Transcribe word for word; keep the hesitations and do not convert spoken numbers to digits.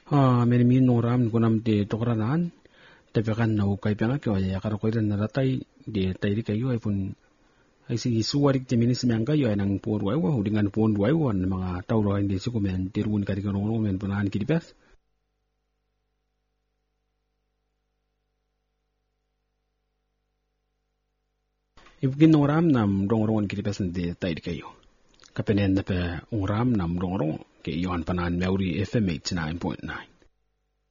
Ah, meni min noram kunam de tokranan tepekan na ukay panga kyo ya karakoiran na ratay de tayri kayo ay pun ay si suwarik ti minis miyang kayo ay nang puwan wa hudingan puwan wa wan mga tawlo hindi si kumen tirun kadi kanong men punahan kidipes. Ibgin noram nam rongrong kidipes de tayri kayo. Kapenen na pe ungram nam rongrong ke yon panan Maori F M eighty-nine point nine.